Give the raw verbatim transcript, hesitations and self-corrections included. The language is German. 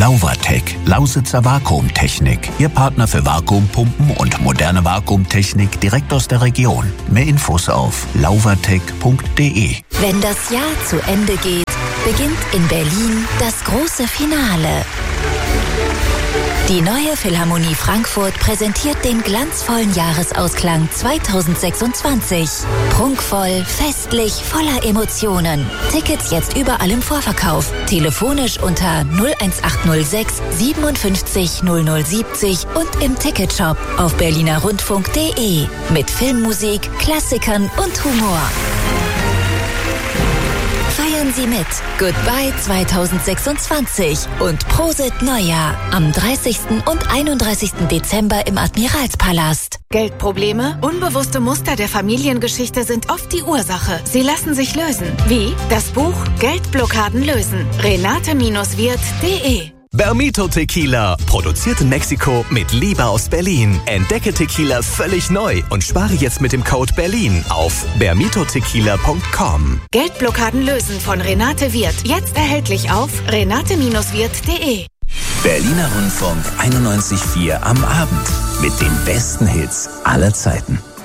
Lauvertec, Lausitzer Vakuumtechnik. Ihr Partner für Vakuumpumpen und moderne Vakuumtechnik direkt aus der Region. Mehr Infos auf lauvertec punkt de. Wenn das Jahr zu Ende geht, beginnt in Berlin das große Finale. Die neue Philharmonie Frankfurt präsentiert den glanzvollen Jahresausklang zweitausendsechsundzwanzig. Prunkvoll, festlich, voller Emotionen. Tickets jetzt überall im Vorverkauf. Telefonisch unter null eins acht null sechs siebenundfünfzig null null siebzig und im Ticketshop auf berlinerrundfunk punkt de. Mit Filmmusik, Klassikern und Humor. Feiern Sie mit. Goodbye zweitausendsechsundzwanzig und Prosit Neujahr am dreißigsten und einunddreißigsten Dezember im Admiralspalast. Geldprobleme? Unbewusste Muster der Familiengeschichte sind oft die Ursache. Sie lassen sich lösen. Wie? Das Buch Geldblockaden lösen. Renate Wirt punkt de. Bermito Tequila, produziert in Mexiko mit Liebe aus Berlin. Entdecke Tequila völlig neu und spare jetzt mit dem Code Berlin auf bermito tequila punkt com. Geldblockaden lösen von Renate Wirt. Jetzt erhältlich auf renate Wirt punkt de. Berliner Rundfunk einundneunzig Komma vier am Abend mit den besten Hits aller Zeiten.